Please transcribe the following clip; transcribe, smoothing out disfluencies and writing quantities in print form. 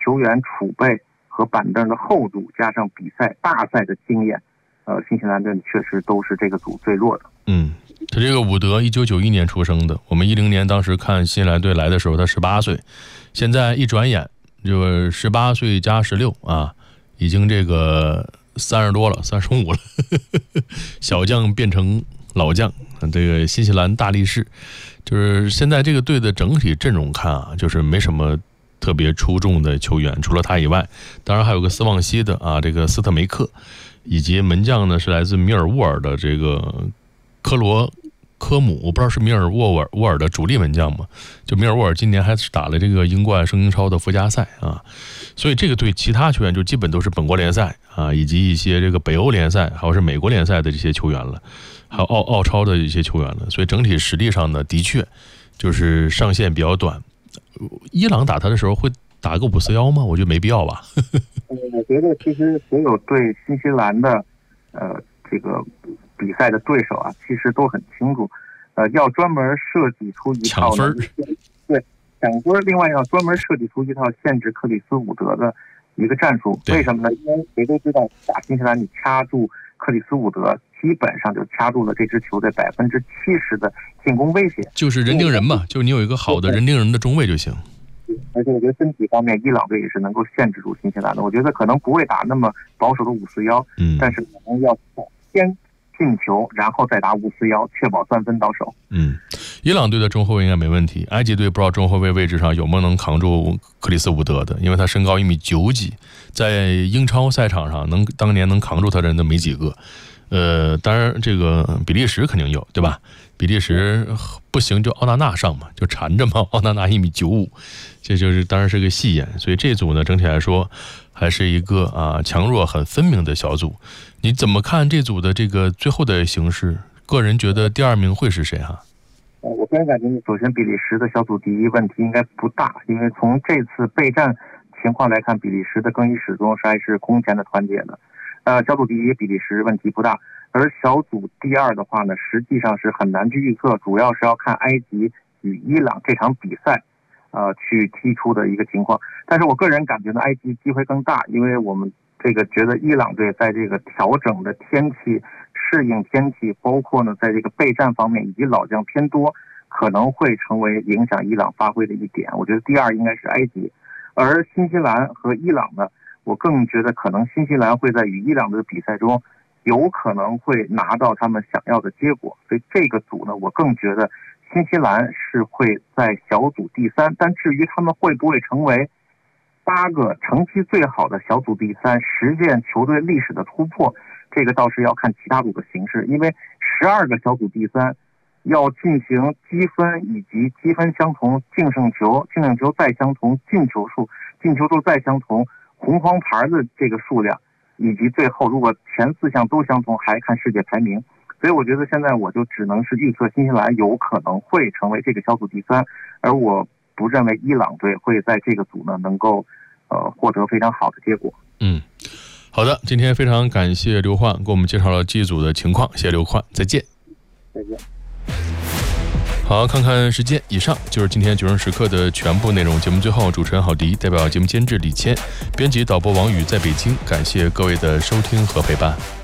球员储备和板凳的厚度，加上比赛大赛的经验，新西兰队确实都是这个组最弱的。 他这个伍德1991年出生的，我们10年当时看新西兰队来的时候他18岁，现在一转眼就18岁加16啊，已经这个30多了，35了小将变成老将。这个新西兰大力士，就是现在这个队的整体阵容看啊，就是没什么特别出众的球员，除了他以外，当然还有个斯旺西的啊，这个斯特梅克，以及门将呢是来自米尔沃尔的这个科姆，我不知道是米尔沃尔的主力门将嘛？就米尔沃尔今年还是打了这个英冠升英超的附加赛啊，所以这个队其他球员就基本都是本国联赛啊，以及一些这个北欧联赛，还有是美国联赛的这些球员了，还有澳超的一些球员了，所以整体实力上呢，的确就是上限比较短。伊朗打他的时候会打个5-4-1吗？我觉得没必要吧。 我觉得其实所有对新西兰的这个比赛的对手啊，其实都很清楚，要专门设计出一套抢分， 对，抢分，另外要专门设计出一套限制克里斯伍德的一个战术。为什么呢？因为谁都知道，打新西兰你掐住克里斯伍德，基本上就掐住了这支球队70%的进攻威胁。就是人盯人嘛，就你有一个好的人盯人的中卫就行。 而且我觉得身体方面，伊朗队也是能够限制住新西兰的。我觉得可能不会打那么保守的5-4-1，但是可能要先进球，然后再打5-4-1，确保3分到手。 伊朗队的中后卫应该没问题。埃及队不知道中后卫位置上有没有能扛住克里斯伍德的，因为他身高1.9米几，在英超赛场上当年能扛住他的人都没几个。当然这个比利时肯定有，对吧？比利时不行就奥纳纳上嘛，就缠着嘛。奥纳纳1.95米，这就是当然是个戏眼。所以这组呢，整体来说还是一个强弱很分明的小组。你怎么看这组的这个最后的形势？个人觉得第2名会是谁啊？ 我个人感觉，首先比利时的小组第一问题应该不大，因为从这次备战情况来看，比利时的更衣室中还是空前的团结的。小组第一比利时问题不大，而小组第2的话呢，实际上是很难去预测，主要是要看埃及与伊朗这场比赛去踢出的一个情况。但是我个人感觉呢，埃及机会更大，因为我们这个觉得伊朗队在这个调整的天气、适应天气，包括呢在这个备战方面以及老将偏多，可能会成为影响伊朗发挥的一点。我觉得第2应该是埃及，而新西兰和伊朗呢，我更觉得可能新西兰会在与伊朗的比赛中有可能会拿到他们想要的结果，所以这个组呢，我更觉得新西兰是会在小组第3，但至于他们会不会成为8个成绩最好的小组第3，实现球队历史的突破，这个倒是要看其他组的形势，因为12个小组第3要进行积分以及积分相同，净胜球再相同，进球数再相同，红黄牌的这个数量，以及最后如果前4项都相同，还看世界排名。所以我觉得现在我就只能是预测新西兰有可能会成为这个小组第3，而我不认为伊朗队会在这个组呢能够获得非常好的结果。 好的，今天非常感谢刘焕给我们介绍了这组的情况，谢谢刘焕，再见。 再见。 好，看看时间，以上就是今天9人时刻的全部内容。节目最后，主持人郝迪代表节目监制李谦，编辑导播王宇在北京，感谢各位的收听和陪伴。